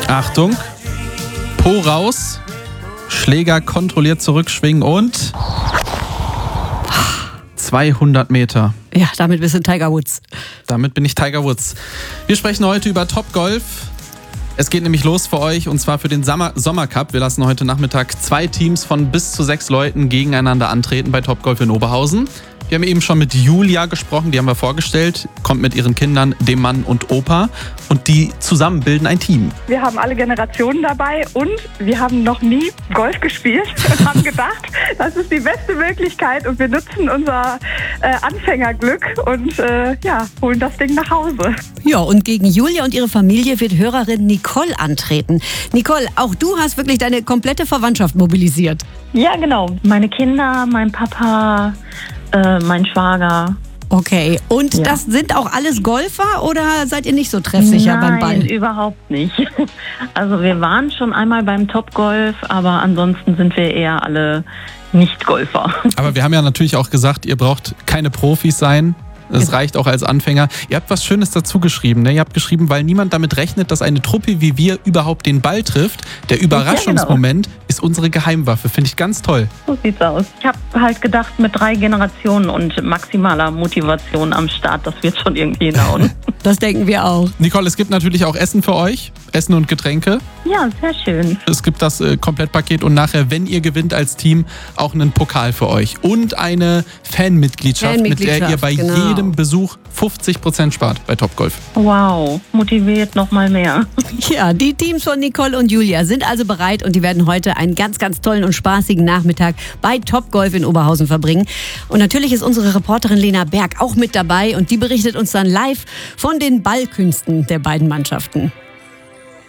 Achtung. Po raus. Schläger kontrolliert zurückschwingen und 200 Meter. Ja, damit bist du Tiger Woods. Damit bin ich Tiger Woods. Wir sprechen heute über Topgolf. Es geht nämlich los für euch und zwar für den Sommercup. Wir lassen heute Nachmittag 2 Teams von bis zu 6 Leuten gegeneinander antreten bei Topgolf in Oberhausen. Wir haben eben schon mit Julia gesprochen, die haben wir vorgestellt, kommt mit ihren Kindern, dem Mann und Opa und die zusammen bilden ein Team. Wir haben alle Generationen dabei und wir haben noch nie Golf gespielt und haben gedacht, das ist die beste Möglichkeit und wir nutzen unser Anfängerglück und holen das Ding nach Hause. Ja, und gegen Julia und ihre Familie wird Hörerin Nicole antreten. Nicole, auch du hast wirklich deine komplette Verwandtschaft mobilisiert. Ja, genau. Meine Kinder, mein Papa, mein Schwager. Okay, und Ja. das sind auch alles Golfer oder seid ihr nicht so treffsicher beim Ball? Nein, überhaupt nicht. Also wir waren schon einmal beim Topgolf, aber ansonsten sind wir eher alle Nicht-Golfer. Aber wir haben ja natürlich auch gesagt, ihr braucht keine Profis sein. Es reicht auch als Anfänger. Ihr habt was Schönes dazu geschrieben. Ne? Ihr habt geschrieben, weil niemand damit rechnet, dass eine Truppe wie wir überhaupt den Ball trifft. Der Überraschungsmoment ist unsere Geheimwaffe. Finde ich ganz toll. So sieht's aus. Ich habe halt gedacht, mit 3 Generationen und maximaler Motivation am Start, das wird schon irgendwie hinhauen. Das denken wir auch. Nicole, es gibt natürlich auch Essen für euch. Essen und Getränke. Ja, sehr schön. Es gibt das Komplettpaket und nachher, wenn ihr gewinnt als Team, auch einen Pokal für euch. Und eine Fanmitgliedschaft, mit der ihr bei jedem Besuch 50% spart bei Topgolf. Wow, motiviert noch mal mehr. Ja, die Teams von Nicole und Julia sind also bereit und die werden heute einen ganz, ganz tollen und spaßigen Nachmittag bei Topgolf in Oberhausen verbringen. Und natürlich ist unsere Reporterin Lena Berg auch mit dabei und die berichtet uns dann live von den Ballkünsten der beiden Mannschaften.